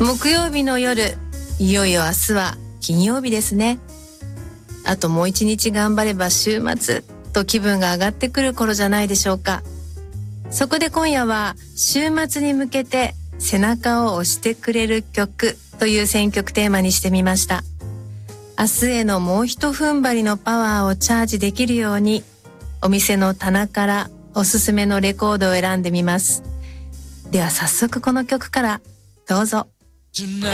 木曜日の夜、いよいよ明日は金曜日ですね。あともう一日頑張れば週末と気分が上がってくる頃じゃないでしょうか。そこで今夜は週末に向けて背中を押してくれる曲という選曲テーマにしてみました。明日へのもう一踏ん張りのパワーをチャージできるように、お店の棚からおすすめのレコードを選んでみます。では早速この曲からどうぞ。 Tonight